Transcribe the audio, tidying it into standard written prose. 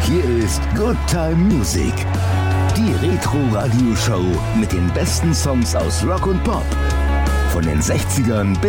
Hier ist Good Time Music, die Retro-Radio-Show mit den besten Songs aus Rock und Pop. Von den 60ern bis